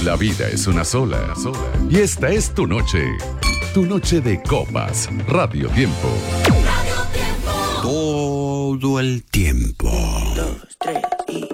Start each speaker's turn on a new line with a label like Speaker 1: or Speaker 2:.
Speaker 1: La vida es una sola. Y esta es tu noche. Tu noche de copas. Radio Tiempo.
Speaker 2: Todo el tiempo.